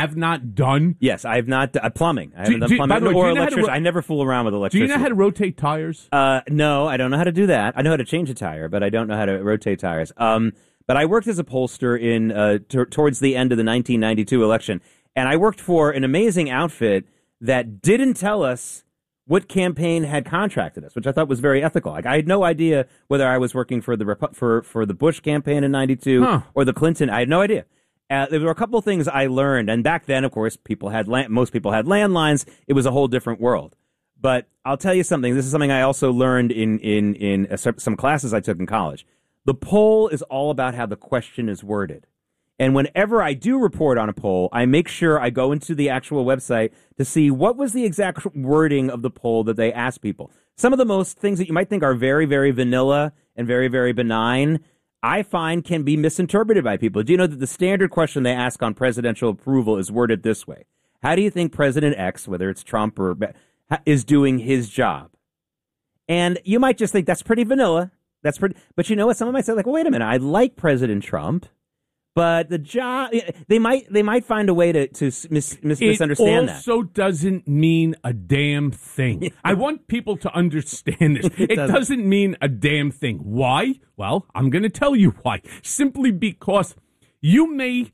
have not done? Yes, I have not plumbing. I haven't done plumbing or electrician. I never fool around with electricity. Do you know how to rotate tires? No, I don't know how to do that. I know how to change a tire, but I don't know how to rotate tires. But I worked as a pollster towards the end of the 1992 election, and I worked for an amazing outfit that didn't tell us what campaign had contracted us, which I thought was very ethical. Like, I had no idea whether I was working for the Bush campaign in 92 or the Clinton. I had no idea. There were a couple of things I learned, and back then, of course, most people had landlines. It was a whole different world. But I'll tell you something. This is something I also learned in some classes I took in college. The poll is all about how the question is worded. And whenever I do report on a poll, I make sure I go into the actual website to see what was the exact wording of the poll that they asked people. Some of the most things that you might think are very, very vanilla and very, very benign, I find can be misinterpreted by people. Do you know that the standard question they ask on presidential approval is worded this way? How do you think President X, whether it's Trump or is doing his job? And you might just think that's pretty vanilla. But you know what? Someone might say, like, well, wait a minute, I like President Trump. But the job, they might find a way to misunderstand that. It also doesn't mean a damn thing. I want people to understand this. It doesn't mean a damn thing. Why? Well, I'm going to tell you why. Simply because you may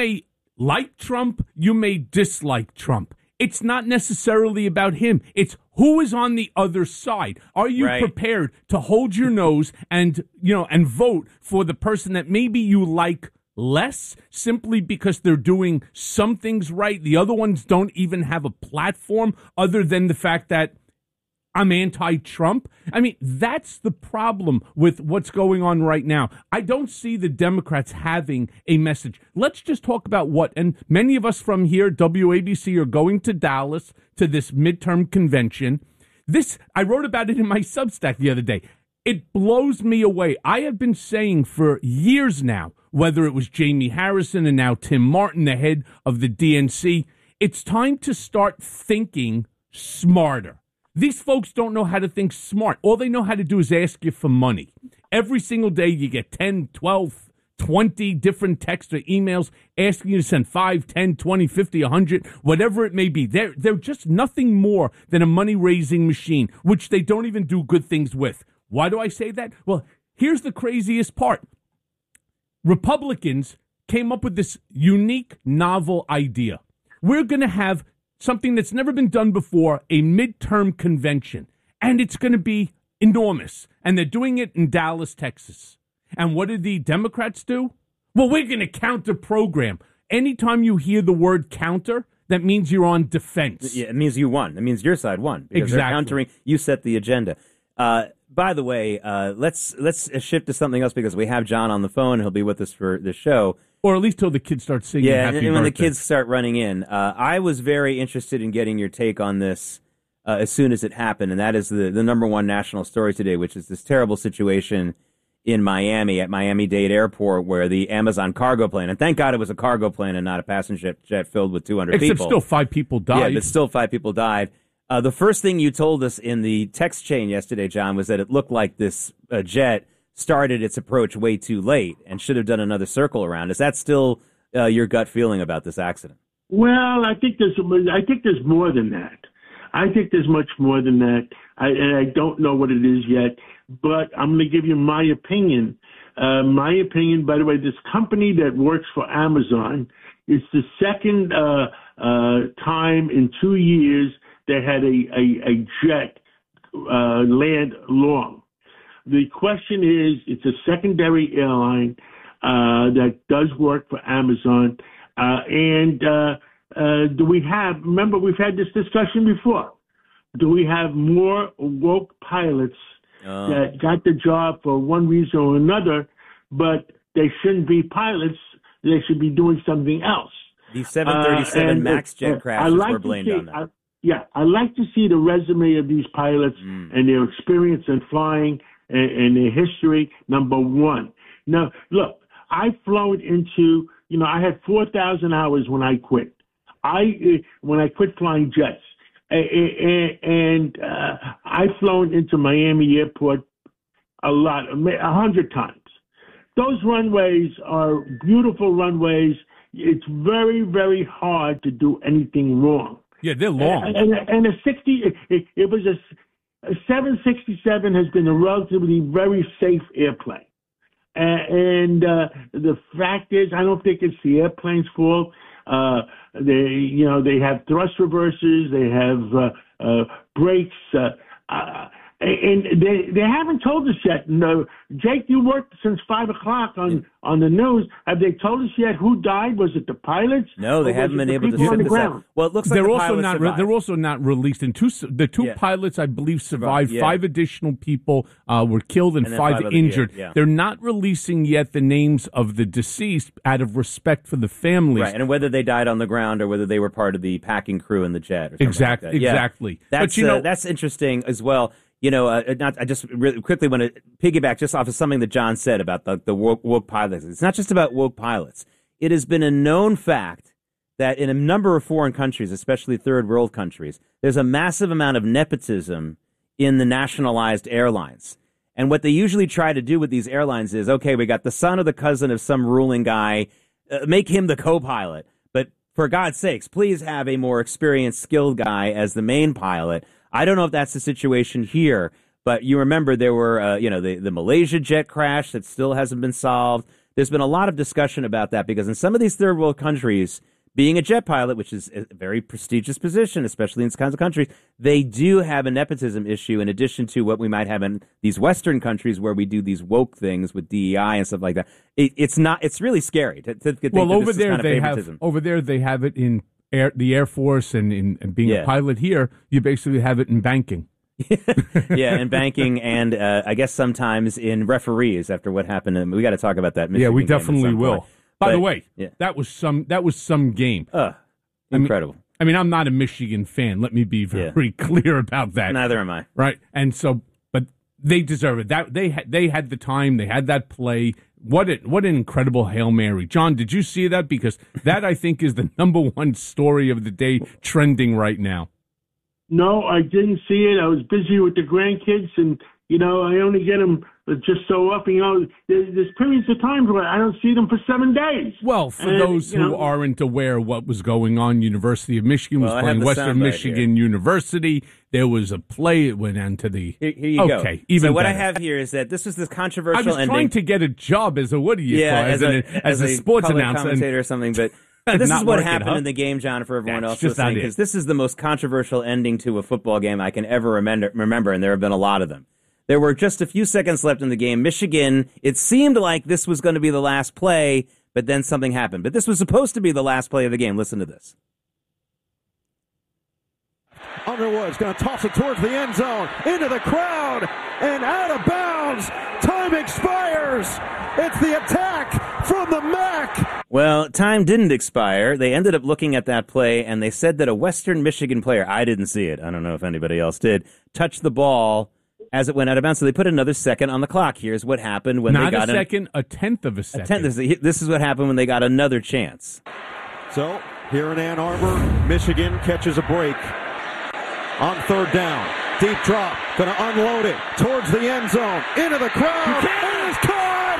like Trump, you may dislike Trump. It's not necessarily about him. It's who is on the other side. Are you prepared to hold your nose and vote for the person that maybe you like less simply because they're doing some things right? The other ones don't even have a platform other than the fact that I'm anti-Trump. I mean, that's the problem with what's going on right now. I don't see the Democrats having a message. Let's just talk about and many of us from here, WABC, are going to Dallas to this midterm convention. I wrote about it in my Substack the other day. It blows me away. I have been saying for years now, whether it was Jamie Harrison and now Tim Martin, the head of the DNC, it's time to start thinking smarter. These folks don't know how to think smart. All they know how to do is ask you for money. Every single day you get 10, 12, 20 different texts or emails asking you to send 5, 10, 20, 50, 100, whatever it may be. They're just nothing more than a money-raising machine, which they don't even do good things with. Why do I say that? Well, here's the craziest part. Republicans came up with this unique, novel idea. We're going to have something that's never been done before, a midterm convention, and it's going to be enormous. And they're doing it in Dallas, Texas. And what did the Democrats do? Well, we're going to counter program. Anytime you hear the word counter, that means you're on defense. Yeah, it means you won. It means your side won. Because exactly. They're countering. You set the agenda. By the way, let's shift to something else because we have John on the phone. He'll be with us for the show. Or at least till the kids start singing Happy and when Birthday. the kids start running in. I was very interested in getting your take on this as soon as it happened, and that is the number one national story today, which is this terrible situation in Miami at Miami-Dade Airport where the Amazon cargo plane, and thank God it was a cargo plane and not a passenger jet filled with 200 people. Except still 5 people died. Yeah, but still 5 people died. The first thing you told us in the text chain yesterday, John, was that it looked like this jet started its approach way too late and should have done another circle around. Is that still your gut feeling about this accident? Well, I think there's more than that. I think there's much more than that. I don't know what it is yet, but I'm going to give you my opinion. My opinion, by the way, this company that works for Amazon is the second time in 2 years they had a jet land long. The question is, it's a secondary airline that does work for Amazon. Do we have, remember, we've had this discussion before. Do we have more woke pilots that got the job for one reason or another, but they shouldn't be pilots? They should be doing something else. The 737 MAX jet crashes were blamed on that. I like to see the resume of these pilots and their experience in flying and their history, number one. Now, look, I've flown into, I had 4,000 hours when I quit. When I quit flying jets. And I've flown into Miami Airport a lot, 100 times. Those runways are beautiful runways. it's very, very hard to do anything wrong. Yeah, they're long. And a 60, it was a 767 has been a relatively very safe airplane. And the fact is, I don't think it's the airplane's fault. They have thrust reversers, they have brakes, and they haven't told us yet. No, Jake, you worked since 5 o'clock on the news. Have they told us yet who died? Was it the pilots? No, they haven't been able to set this up. Well, it looks like they're the also pilots not. survived. They're also not released. And the two pilots, I believe, survived. Yeah. 5 additional people were killed and then 5 5 other- injured. yeah. They're not releasing yet the names of the deceased out of respect for the families. Right, and whether they died on the ground or whether they were part of the packing crew in the jet. Or something Exactly. like that. Yeah. Exactly. That's But that's interesting as well. I just really quickly want to piggyback just off of something that John said about the woke pilots. It's not just about woke pilots. It has been a known fact that in a number of foreign countries, especially third world countries, there's a massive amount of nepotism in the nationalized airlines. And what they usually try to do with these airlines is, okay, we got the son or the cousin of some ruling guy, make him the co-pilot. But for God's sakes, please have a more experienced, skilled guy as the main pilot. I don't know if that's the situation here, but you remember there were, the Malaysia jet crash that still hasn't been solved. There's been a lot of discussion about that because in some of these third world countries, being a jet pilot, which is a very prestigious position, especially in these kinds of countries, they do have a nepotism issue in addition to what we might have in these Western countries where we do these woke things with DEI and stuff like that. It's really scary to think that over this there is kind of they favoritism. they have it in the Air Force and being a pilot here. You basically have it in banking. Yeah, in banking and I guess sometimes in referees after what happened. And we got to talk about that. Michigan We game at definitely some will. point. By the way, that was some game. Incredible. I mean, I'm not a Michigan fan. Let me be very clear about that. Neither am I. Right, and so, but they deserve it. That they had the time. They had that play. What an incredible Hail Mary. John, did you see that? Because that, I think, is the number one story of the day trending right now. No, I didn't see it. I was busy with the grandkids, and, I only get them just so often. There's periods of times where I don't see them for 7 days. Well, for those who aren't aware of what was going on, University of Michigan was playing Western Michigan University. There was a play. It went on to the... Here you go. Okay, even so what better. I have here is that this was this controversial ending. I was trying to get a job as a, what do you call it? As a sports color announcer. Commentator or something, but... This is what happened in the the game, John, for everyone else just listening, because this is the most controversial ending to a football game I can ever remember, and there have been a lot of them. There were just a few seconds left in the game. Michigan, it seemed like this was going to be the last play, but then something happened. But this was supposed to be the last play of the game. Listen to this. Underwood's going to toss it towards the end zone, into the crowd, and out of bounds. Time expires. It's the attack from the MAC. Well, time didn't expire. They ended up looking at that play, and they said that a Western Michigan player, I didn't see it, I don't know if anybody else did, touched the ball as it went out of bounds. So they put another second on the clock. Here's what happened when they got a second, a tenth of a second. This is what happened when they got another chance. So, here in Ann Arbor, Michigan catches a break. On third down, deep drop, going to unload it towards the end zone, into the crowd, and it's caught!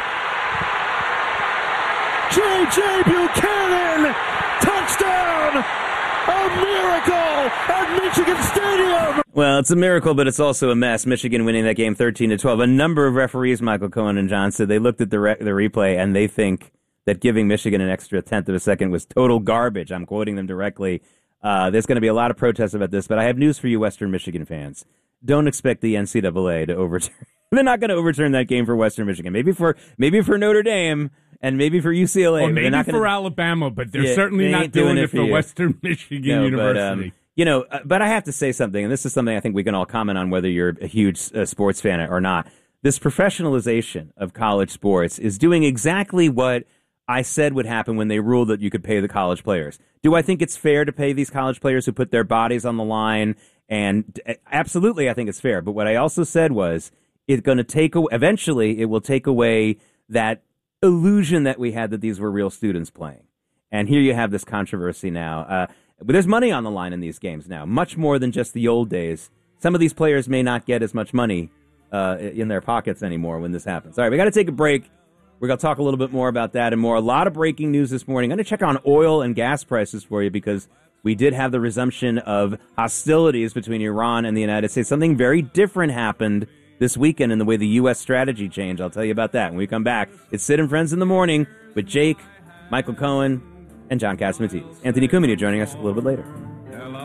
J.J. Buchanan, touchdown! A miracle at Michigan Stadium! Well, it's a miracle, but it's also a mess. Michigan winning that game 13-12. A number of referees, Michael Cohen and John, said they looked at the replay and they think that giving Michigan an extra tenth of a second was total garbage. I'm quoting them directly. There's going to be a lot of protests about this, but I have news for you Western Michigan fans. Don't expect the NCAA to overturn. They're not going to overturn that game for Western Michigan. Maybe for Notre Dame and maybe for UCLA. Or maybe not for Alabama, but they're certainly they not ain't doing it for you. Western Michigan University. But I have to say something, and this is something I think we can all comment on whether you're a huge sports fan or not. This professionalization of college sports is doing exactly what I said would happen when they ruled that you could pay the college players. Do I think it's fair to pay these college players who put their bodies on the line? And absolutely, I think it's fair. But what I also said was it's going to eventually it will take away that illusion that we had that these were real students playing. And here you have this controversy now. But there's money on the line in these games now, much more than just the old days. Some of these players may not get as much money in their pockets anymore when this happens. All right, we got to take a break. We're going to talk a little bit more about that and more. A lot of breaking news this morning. I'm going to check on oil and gas prices for you because we did have the resumption of hostilities between Iran and the United States. Something very different happened this weekend in the way the U.S. strategy changed. I'll tell you about that when we come back. It's Sid and Friends in the Morning with Jake, Michael Cohen, and John Catsimatidis. Anthony Cumia joining us a little bit later.